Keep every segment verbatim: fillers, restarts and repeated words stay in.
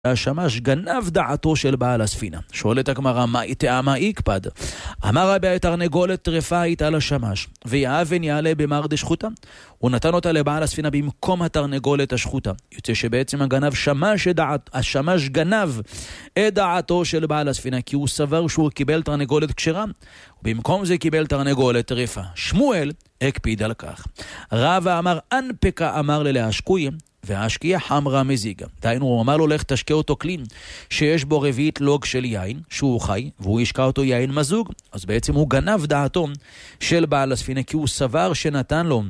השמש גנב דעתו של בעל הספינה. שואלת הגמרא, מה טעמה יקפד? אמר רבי תרנגולת טרפה הייתה לשמש, ויאבן יעלה במר דשחוטה. הוא נתן אותה לבעל הספינה במקום התרנגולת השחוטה. יוצא שבעצם הגנב שמש את דעת, השמש גנב את דעתו של בעל הספינה, כי הוא סבר שהוא קיבל תרנגולת כשרה, ובמקום זה קיבל תרנגולת טרפה. שמואל הקפיד על כך. רבא אמר אנפקה אמר ללהשקוי, והשקיע חמרה מזיגה. דהיינו, הוא אמר לו, לך תשקה אותו כלי שיש בו רביעית לוג של יין, שהוא חי, והוא ישקע אותו יין מזוג. אז בעצם הוא גנב דעתו של בעל הספינה, כי הוא סבר שנתן לו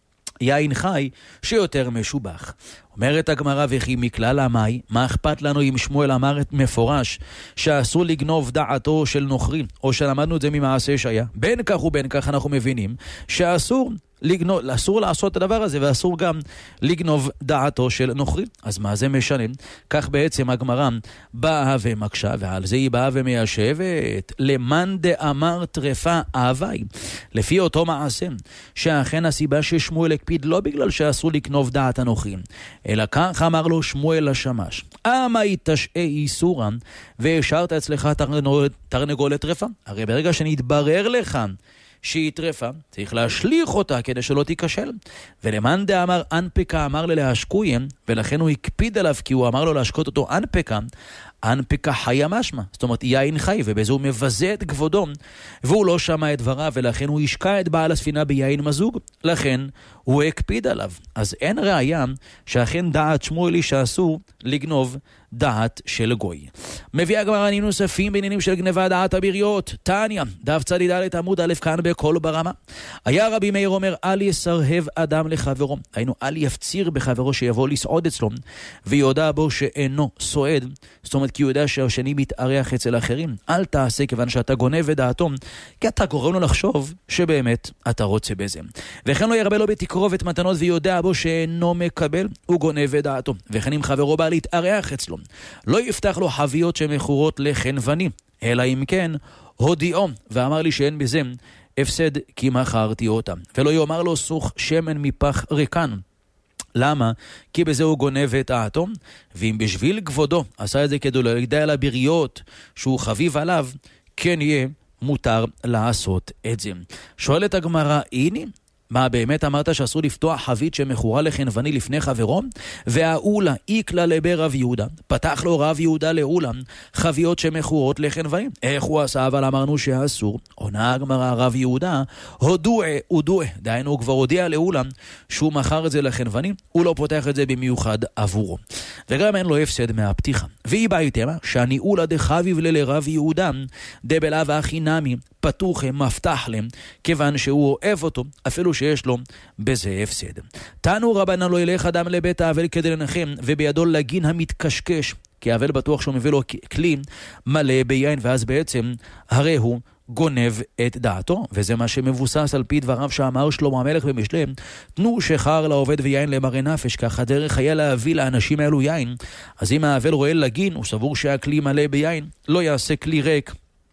יין חי שיותר משובח. אומרת הגמרא, וכי מכלל המאי, מה אכפת לנו אם שמואל אמר את מפורש שאסור לגנוב דעתו של נוכרי, או שלמדנו את זה ממעשה שהיה? בין כך ובין כך אנחנו מבינים שאסור לגנוב, אסור לעשות את הדבר הזה, ואסור גם לגנוב דעתו של נוכרי. אז מה זה משנה? כך בעצם הגמרא באה ומקשה, ועל זה היא באה ומיישבת. למאן דאמר טרפה אהבי, לפי אותו מעשה, שאכן הסיבה ששמואל הקפיד לא בגלל שאסור לגנוב דעת הנוכרים, אלא כך אמר לו שמואל לשמש, אמה יתשעה איסורה, והשארת אצלך תרנגולת, תרנגולת טרפה. הרי ברגע שנתברר לך שהיא טרפה, צריך להשליך אותה כדי שלא תיכשל. ולמאן דאמר אנפקה אמר ללהשקויים, ולכן הוא הקפיד עליו, כי הוא אמר לו להשקות אותו אנפקה, אנפקה חיה משמע, זאת אומרת יין חי, ובזה הוא מבזה את כבודו, והוא לא שמע את דבריו, ולכן הוא ישקע את בעל הספינה ביין מזוג, לכן הוא הקפיד עליו. אז אין ראיה שאכן דעת שמואל שאסור לגנוב דעת של גוי. מביא הגמרא עניינים נוספים בעניינים של גנבה דעת הבריות. תניא, דף צדיד ד' עמוד א' כאן בכל ברמה. היה רבי מאיר אומר, אל יסרהב אדם לחברו, היינו אל יפציר בחברו שיבוא לסעוד אצלו ויודע בו שאינו סועד, זאת אומרת כי הוא יודע שהשני מתארח אצל אחרים. אל תעשה כיוון שאתה גונב את דעתו, כי אתה גורם לו לחשוב שבאמת אתה רוצה בזה. וכן לא ירבה לו בתקרובת מתנות ויודע בו שאינו מקבל, הוא גונב את דעתו. וכן אם חברו בא להתארח אצלו, לא יפתח לו חביות שמכורות לחנווני, אלא אם כן הודיעו ואמר לי שאין בזה הפסד כי מכרתי אותה. ולא יאמר לו סוך שמן מפח ריקן. למה? כי בזה הוא גונב את דעתו, ואם בשביל כבודו עשה את זה כדי לא ידע על הבריות שהוא חביב עליו, כן יהיה מותר לעשות את זה. שואלת הגמרא, הנה, מה באמת אמרת שאסור לפתוח חבית שמכורה לחנווני לפני חברו? והאולה איקלה לבר רב יהודה, פתח לו רב יהודה לאולה חביות שמכורות לחנווני. איך הוא עשה? אבל אמרנו שאסור. עונה הגמרא, רב יהודה הודועה הודועה, דהיינו הוא כבר הודיע לאולה שהוא מכר את זה לחנווני, הוא לא פותח את זה במיוחד עבורו, וגם אין לו הפסד מהפתיחה. והיא בעיתמה שהניאולה דחביב לרב יהודה דבלה והחינמי פתוח מפתח להם, כיוון שהוא אוהב אותו, אפילו שיש לו בזה הפסד. תנו רבנן לא ילך אדם לבית האבל כדי לנחם, ובידו לגין המתקשקש, כי האבל בטוח שהוא מביא לו כלי מלא ביין, ואז בעצם הרי הוא גונב את דעתו, וזה מה שמבוסס על פי דבריו שאמר שלמה המלך במשלי, תנו שחר לעובד ויין למראה נפש, ככה דרך היה להביא לאנשים האלו יין. אז אם האבל רואה לגין, הוא סבור שהכלי מלא ביין, לא יעשה כלי ריק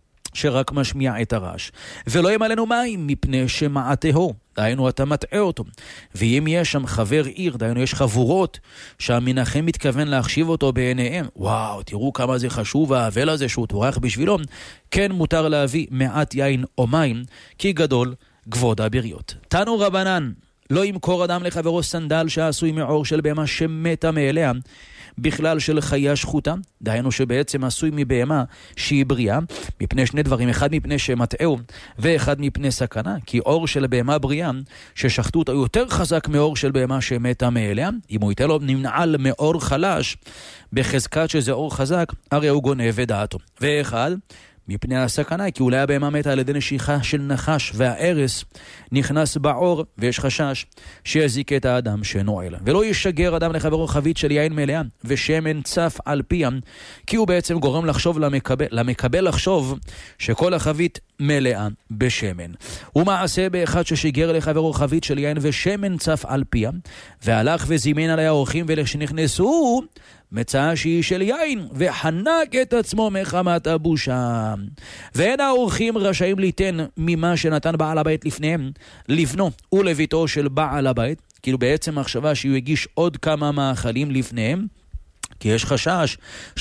שרק משמיע את הרעש. ולא ימלאנו מים מפני שמעתהו, דהיינו אתה מטעה אותו. ואם יש שם חבר עיר, דהיינו יש חבורות שהמנחם מתכוון להחשיב אותו בעיניהם, וואו, תראו כמה זה חשוב האבל הזה שהוא תורך בשבילו, כן מותר להביא מעט יין או מים, כי גדול כבוד הבריות. תנו רבנן, לא ימכור אדם לחברו סנדל שעשוי מעור של בהמה שמתה מאליה, בכלל של חיה שחוטה, דהיינו שבעצם עשוי מבהמה שהיא בריאה, מפני שני דברים, אחד מפני שמטעהו ואחד מפני סכנה, כי אור של בהמה בריאה ששחטו אותה יותר חזק מאור של בהמה שמתה מאליה. אם הוא ייתן לו נמנעל מאור חלש בחזקת שזה אור חזק, הרי הוא גונב את דעתו. ואחד מפני הסכנה, כי אולי הבהמה מתה על ידי נשיכה של נחש, והארס נכנס בעור, ויש חשש שיזיק את האדם שנועל. ולא ישגר אדם לחברו חבית של יין מלאה, ושמן צף על פיהם, כי הוא בעצם גורם לחשוב למקבל, למקבל לחשוב שכל החבית מלאה בשמן. ומעשה באחד ששיגר לחברו חבית של יין ושמן צף על פיהם, והלך וזימן עליה אורחים ולשנכנסו מצאה שהיא של יין, וחנק את עצמו מחמת הבושה. ואין האורחים רשאים ליתן ממה שנתן בעל הבית לפניהם, לבנו ולביתו של בעל הבית, כאילו בעצם מחשבה שהוא הגיש עוד כמה מאכלים לפניהם, כי יש חשש